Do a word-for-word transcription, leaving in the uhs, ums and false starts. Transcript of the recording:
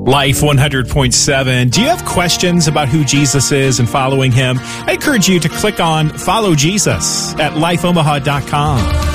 Life one hundred point seven. Do you have questions about who Jesus is and following him? I encourage you to click on Follow Jesus at life omaha dot com.